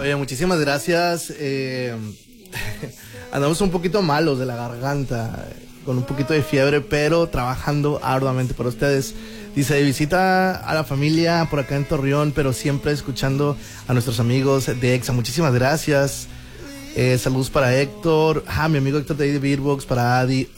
Oye, muchísimas gracias. Andamos un poquito malos de la garganta, con un poquito de fiebre, pero trabajando arduamente para ustedes. Dice, visita a la familia por acá en Torreón, pero siempre escuchando a nuestros amigos de EXA. Muchísimas gracias. Saludos para Héctor. Mi amigo Héctor de ahí de Beatbox, para Adi.